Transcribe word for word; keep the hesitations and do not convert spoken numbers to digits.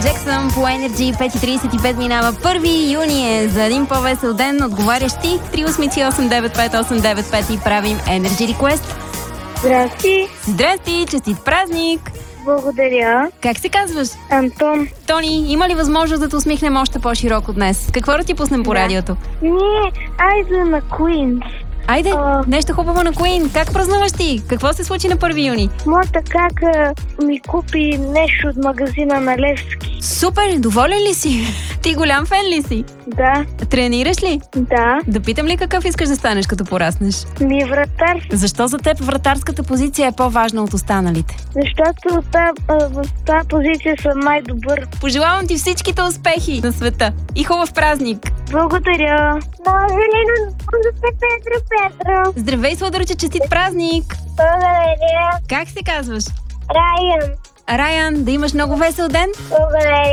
Джексън по Energy. Пет и тридесет и пет минава. Първи юни е за един по-весел ден. Отговаряш ти. три осем осем девет пет осем девет пет и правим Energy Request. Здрасти. Здрасти, честит празник! Благодаря. Как се казваш? Антон. Тони, има ли възможност да те усмихнем още по-широко днес? Какво да ти пуснем по Да. радиото? Ние, айде на Queens. Айде, А. нещо хубаво на Queen. Как празнуваш ти? Какво се случи на първи юни? Моята кака ми купи нещо от магазина на Левски. Супер, доволен ли си? Ти голям фен ли си? Да, Тренираш ли? да. Да питам ли какъв искаш да станеш като пораснеш? Ми вратар, Защо за теб вратарската позиция е по-важна от останалите? защото та, а, в тази позиция съм най-добър. Пожелавам ти всичките успехи на света и хубав празник! Благодаря. Може ли да пуснете Петро Петро? Здравей, сладърче, честит празник! Благодаря. Как се казваш? Райан. Райан, да имаш много весел ден! Благодаря.